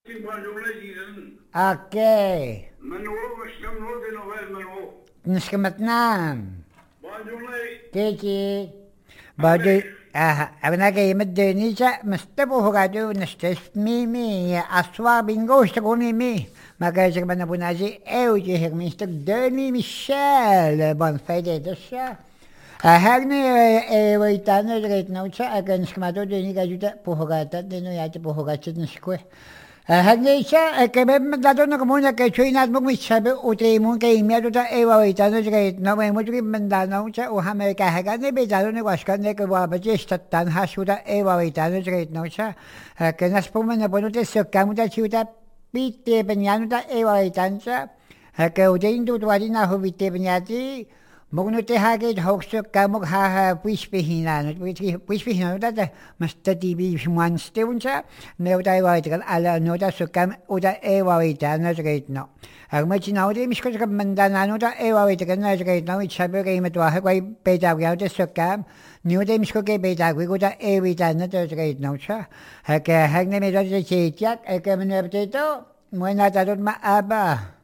اوكي. نشكمتنام. تيجي بعد أنا جاي مدنيجا مستبوه قادو نستسميمي أسوا بينغوش تقولي مي ما جايز من بناجي أوجي هيك مستك دني ميشيل بان فايدة دشا هاغني ويتانا جريت نوتشا أكن شكماتو دني جاجوتا بوهغاتا دنو ياتي بوهغاتا نشكوه هنيشا كمان دادو نكمونا كشوينات ممكن شابه وتيمون كيميا دوتا ايوا ويتانو جريت نو ميموجري من دانو شا وهامريكا هكذا بيدارو نواشكا نكوا بجيش تتان هاشودا ايوا ويتانو جريت نو شا كناس بومن نبونو تسكامو تا شودا بيتي بنيانو تا ايوا ويتان شا كودين دو دوارينا هو بيتي بنياتي مغنوتي هاجي هوكسو كاموك ها بويش بهينا بويش بهينا نوتا مستدي بيش مانستيونشا نوتا وايتكال على نوتا سكام ودا ايوايتا نجريتنا أغمتي ناودي مش كنت من دانا نوتا ايوايتا نجريتنا ويتشابه قيمة واحد واي بيتاوي نوتا سكام نوتا مش كنت بيتاوي ودا ايوايتا نجريتنا وشا هكا هكنا ميزا جيتياك هكا من يبتيتو موينا تدود ما أبا